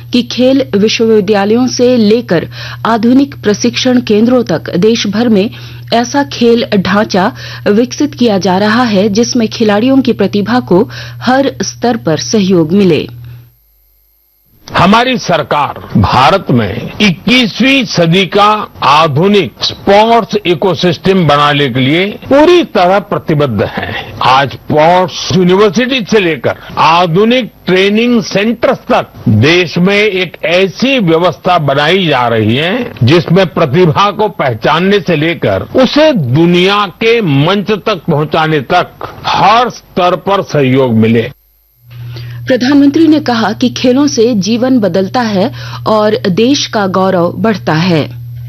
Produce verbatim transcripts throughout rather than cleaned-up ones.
कि खेल विश्वविद्यालयों से लेकर आधुनिक प्रशिक्षण केंद्रों तक देश भर में ऐसा खेल ढांचा विकसित किया जा रहा है जिसमें खिलाड़ियों की प्रतिभा को हर स्तर पर सहयोग मिले। हमारी सरकार भारत में इक्कीसवीं सदी का आधुनिक स्पोर्ट्स इकोसिस्टम बनाने के लिए पूरी तरह प्रतिबद्ध है। आज स्पोर्ट्स यूनिवर्सिटी से लेकर आधुनिक ट्रेनिंग सेंटर्स तक देश में एक ऐसी व्यवस्था बनाई जा रही है जिसमें प्रतिभा को पहचानने से लेकर उसे दुनिया के मंच तक पहुंचाने तक हर स्तर पर सहयोग मिले। प्रधानमंत्री ने कहा कि खेलों से जीवन बदलता है और देश का गौरव बढ़ता है।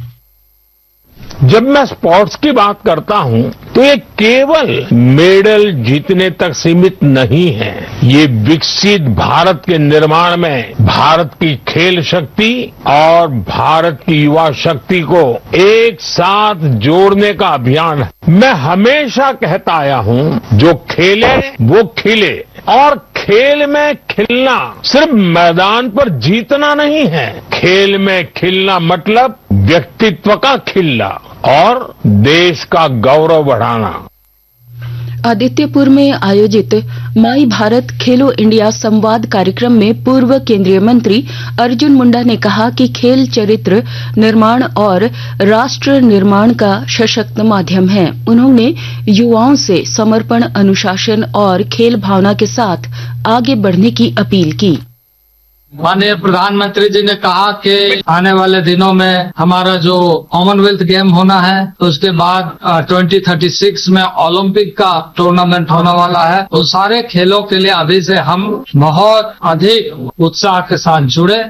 जब मैं स्पोर्ट्स की बात करता हूं तो ये केवल मेडल जीतने तक सीमित नहीं है। ये विकसित भारत के निर्माण में भारत की खेल शक्ति और भारत की युवा शक्ति को एक साथ जोड़ने का अभियान है। मैं हमेशा कहता आया हूं, जो खेले वो खिले, और खेल में खिलना सिर्फ मैदान पर जीतना नहीं है। खेल में खिलना मतलब व्यक्तित्व का खिलना और देश का गौरव बढ़ाना। आदित्यपुर में आयोजित माई भारत खेलो इंडिया संवाद कार्यक्रम में पूर्व केंद्रीय मंत्री अर्जुन मुंडा ने कहा कि खेल चरित्र निर्माण और राष्ट्र निर्माण का सशक्त माध्यम है। उन्होंने युवाओं से समर्पण, अनुशासन और खेल भावना के साथ आगे बढ़ने की अपील की। माननीय प्रधानमंत्री जी ने कहा कि आने वाले दिनों में हमारा जो कॉमनवेल्थ गेम होना है, उसके बाद ट्वेंटी थर्टी सिक्स में ओलंपिक का टूर्नामेंट होने वाला है। तो सारे खेलों के लिए अभी से हम बहुत अधिक उत्साह के साथ जुड़े।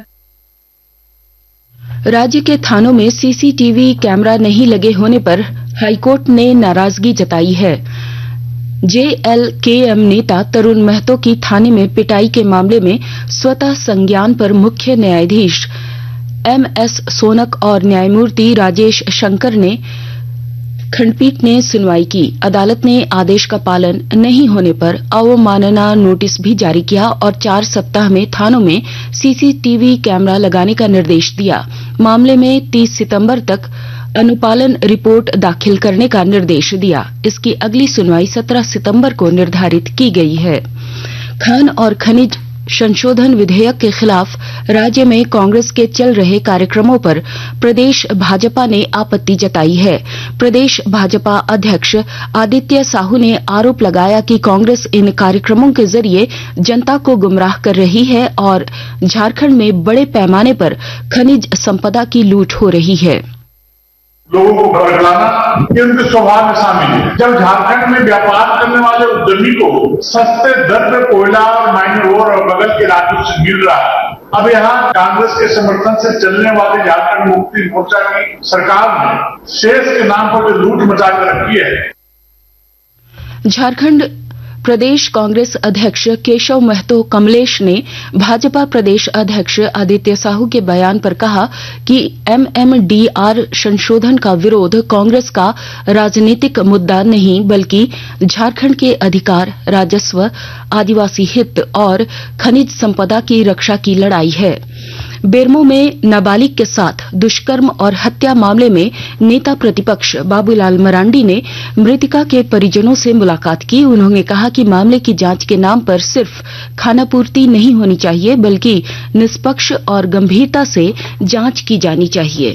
राज्य के थानों में सीसीटीवी कैमरा नहीं लगे होने पर हाईकोर्ट ने नाराजगी जताई है। जेएलकेएम नेता तरुण महतो की थाने में पिटाई के मामले में स्वतः संज्ञान पर मुख्य न्यायाधीश एमएस सोनक और न्यायमूर्ति राजेश शंकर ने खंडपीठ ने सुनवाई की। अदालत ने आदेश का पालन नहीं होने पर अवमानना नोटिस भी जारी किया और चार सप्ताह में थानों में सीसीटीवी कैमरा लगाने का निर्देश दिया। मामले में तीस सितंबर तक अनुपालन रिपोर्ट दाखिल करने का निर्देश दिया। इसकी अगली सुनवाई सत्रह सितंबर को निर्धारित की गई है। खान और खनिज संशोधन विधेयक के खिलाफ राज्य में कांग्रेस के चल रहे कार्यक्रमों पर प्रदेश भाजपा ने आपत्ति जताई है। प्रदेश भाजपा अध्यक्ष आदित्य साहू ने आरोप लगाया कि कांग्रेस इन कार्यक्रमों के जरिए जनता को गुमराह कर रही है और झारखंड में बड़े पैमाने पर खनिज संपदा की लूट हो रही है। लोगों को भड़काना ये उनके स्वभाव में शामिल है। जब झारखंड में व्यापार करने वाले उद्यमी को सस्ते दर पे कोयला और माइनिंग और बगल के राज्यों से मिल रहा है, अब यहाँ कांग्रेस के समर्थन से चलने वाले झारखंड मुक्ति मोर्चा की सरकार ने शेष के नाम पर जो लूट मचा कर रखी है। झारखंड प्रदेश कांग्रेस अध्यक्ष केशव महतो कमलेश ने भाजपा प्रदेश अध्यक्ष आदित्य साहू के बयान पर कहा कि एमएमडीआर संशोधन का विरोध कांग्रेस का राजनीतिक मुद्दा नहीं बल्कि झारखंड के अधिकार, राजस्व, आदिवासी हित और खनिज संपदा की रक्षा की लड़ाई है। बेरमो में नाबालिग के साथ दुष्कर्म और हत्या मामले में नेता प्रतिपक्ष बाबूलाल मरांडी ने मृतका के परिजनों से मुलाकात की। उन्होंने कहा कि मामले की जांच के नाम पर सिर्फ खानापूर्ति नहीं होनी चाहिए बल्कि निष्पक्ष और गंभीरता से जांच की जानी चाहिए।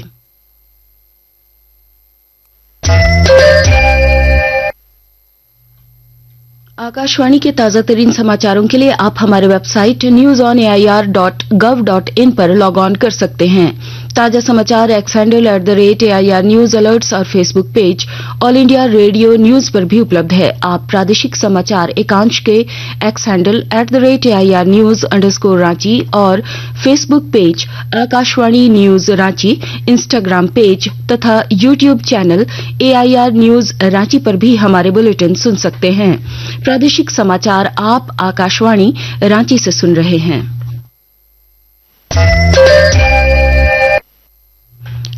आकाशवाणी के ताजा तरीन समाचारों के लिए आप हमारे website news on AIR dot gov dot in पर लॉग ऑन कर सकते हैं। ताजा समाचार x handle at the rate AIR news alerts और Facebook page all India radio news पर भी उपलब्ध है। आप प्रादेशिक समाचार एकांश के x handle at the rate AIR news underscore Ranchi और Facebook page Akashvani news Ranchi, Instagram page तथा YouTube channel AIR news Ranchi पर भी हमारे बुलेटिन सुन सकते हैं। प्रादेशिक समाचार आप आकाशवाणी रांची से सुन रहे हैं।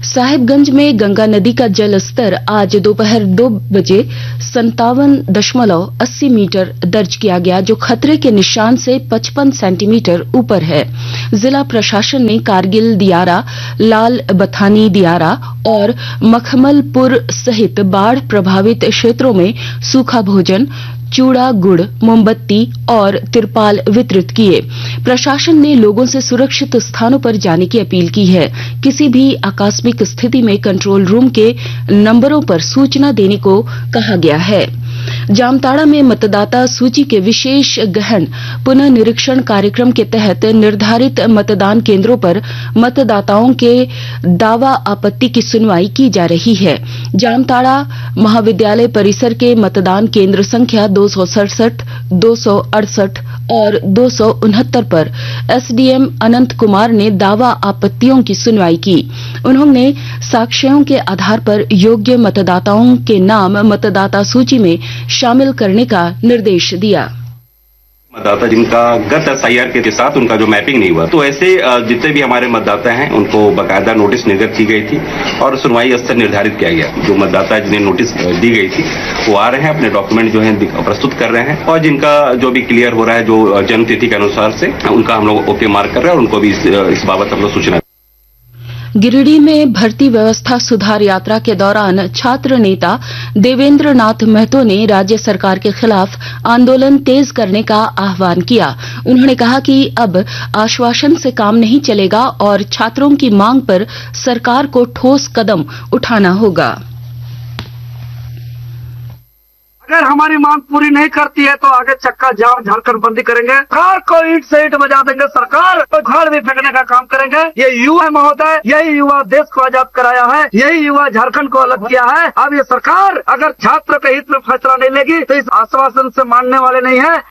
साहिबगंज में गंगा नदी का जल स्तर आज दोपहर दो बजे संतावन दशमलव अस्सी मीटर दर्ज किया गया, जो खतरे के निशान से पचपन सेंटीमीटर ऊपर है। जिला प्रशासन ने कारगिल दियारा, लाल बथानी दियारा और मखमलपुर सहित बाढ़ प्रभावित क्षेत्रों में सूखा भोजन, चूड़ा, गुड़, मोमबत्ती और तिरपाल वितरित किए। प्रशासन ने लोगों से सुरक्षित स्थानों पर जाने की अपील की है। किसी भी आकस्मिक स्थिति में कंट्रोल रूम के नंबरों पर सूचना देने को कहा गया है। जामताड़ा में मतदाता सूची के विशेष गहन पुनः निरीक्षण कार्यक्रम के तहत निर्धारित मतदान केंद्रों पर मतदाताओं के दावा आपत्ति की सुनवाई की जा रही है। जामताड़ा महाविद्यालय परिसर के मतदान केंद्र संख्या दो सौ सड़सठ, दो सौ अड़सठ और दो सौ उनहत्तर पर एसडीएम अनंत कुमार ने दावा आपत्तियों की सुनवाई की। उन्होंने साक्ष्यों के आधार पर योग्य मतदाताओं के नाम मतदाता सूची में शामिल करने का निर्देश दिया। मतदाता जिनका गत एसआईआर के साथ उनका जो मैपिंग नहीं हुआ, तो ऐसे जितने भी हमारे मतदाता हैं उनको बकायदा नोटिस निर्गत की गई थी और सुनवाई स्तर निर्धारित किया गया। जो मतदाता जिन्हें नोटिस दी गई थी वो आ रहे हैं, अपने डॉक्यूमेंट जो है प्रस्तुत कर रहे हैं और जिनका जो भी क्लियर हो रहा है जो जन्म तिथि के अनुसार से उनका हम लोग ओके मार्क कर रहे हैं और उनको भी इस, इस बाबत हम लोग सूचना। गिरिडीह में भर्ती व्यवस्था सुधार यात्रा के दौरान छात्र नेता देवेंद्र नाथ महतो ने राज्य सरकार के खिलाफ आंदोलन तेज करने का आह्वान किया। उन्होंने कहा कि अब आश्वासन से काम नहीं चलेगा और छात्रों की मांग पर सरकार को ठोस कदम उठाना होगा। अगर हमारी मांग पूरी नहीं करती है तो आगे चक्का जाम झारखंड बंदी करेंगे। सरकार को ईंट से ईंट बजा देंगे, सरकार को घर भी फेंकने का काम करेंगे। ये युवा है महोदय, यही युवा देश को आजाद कराया है, यही युवा झारखंड को अलग किया है। अब ये सरकार अगर छात्र के हित में फैसला नहीं लेगी तो इस आश्वासन से मानने वाले नहीं है।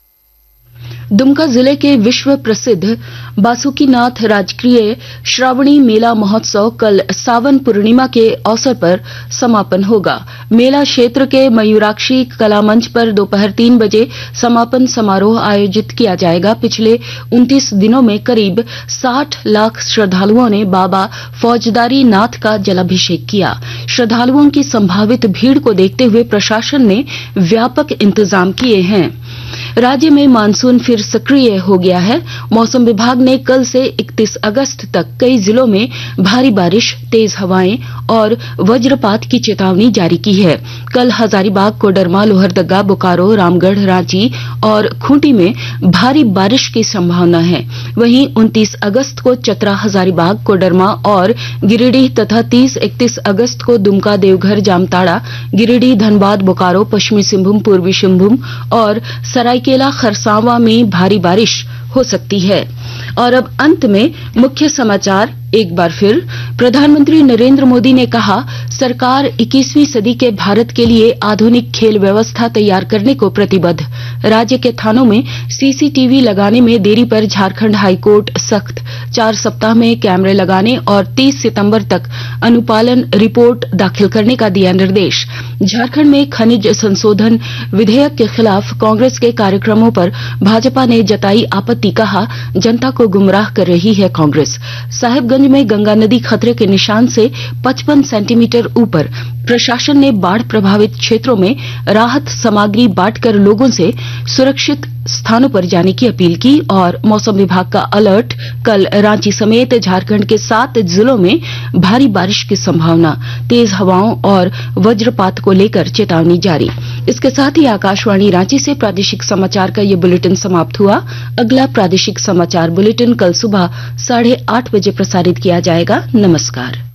दुमका जिले के विश्व प्रसिद्ध बासुकीनाथ राजकीय श्रावणी मेला महोत्सव कल सावन पूर्णिमा के अवसर पर समापन होगा। मेला क्षेत्र के मयूराक्षी कला मंच पर दोपहर तीन बजे समापन समारोह आयोजित किया जाएगा। पिछले उनतीस दिनों में करीब साठ लाख श्रद्धालुओं ने बाबा फौजदारी नाथ का जलाभिषेक किया। श्रद्धालुओं की संभावित भीड़ को देखते हुए प्रशासन ने व्यापक इंतजाम किए हैं। राज्य में मानसून फिर सक्रिय हो गया है। मौसम विभाग ने कल से इकतीस अगस्त तक कई जिलों में भारी बारिश, तेज हवाएं और वज्रपात की चेतावनी जारी की है। कल हजारीबाग, कोडरमा, लोहरदगा, बोकारो, रामगढ़, रांची और खूंटी में भारी बारिश की संभावना है। वहीं उनतीस अगस्त को चतरा, हजारीबाग, कोडरमा और गिरिडीह तथा तीस इकतीस अगस्त को दुमका, देवघर, जामताड़ा, गिरिडीह, धनबाद, बोकारो, पश्चिमी सिंहभूम, पूर्वी सिंहभूम और सरायकेला खरसावां में भारी बारिश हो सकती है। और अब अंत में मुख्य समाचार एक बार फिर। प्रधानमंत्री नरेंद्र मोदी ने कहा, सरकार इक्कीसवीं सदी के भारत के लिए आधुनिक खेल व्यवस्था तैयार करने को प्रतिबद्ध। राज्य के थानों में सीसीटीवी लगाने में देरी पर झारखंड हाईकोर्ट सख्त। चार सप्ताह में कैमरे लगाने और तीस सितंबर तक अनुपालन रिपोर्ट दाखिल करने का दिया निर्देश। झारखंड में खनिज संशोधन विधेयक के खिलाफ कांग्रेस के कार्यक्रमों पर भाजपा ने जताई आपत्ति, कहा जनता को गुमराह कर रही है कांग्रेस। साहिबगंज में गंगा नदी खतरे के निशान से पचपन सेंटीमीटर ऊपर। प्रशासन ने बाढ़ प्रभावित क्षेत्रों में राहत सामग्री बांटकर लोगों से सुरक्षित स्थानों पर जाने की अपील की। और मौसम विभाग का अलर्ट, कल रांची समेत झारखंड के सात जिलों में भारी बारिश की संभावना, तेज हवाओं और वज्रपात को लेकर चेतावनी जारी। इसके साथ ही आकाशवाणी रांची से प्रादेशिक समाचार का ये बुलेटिन समाप्त हुआ। अगला प्रादेशिक समाचार बुलेटिन कल सुबह साढ़े आठ बजे प्रसारित किया जाएगा। नमस्कार।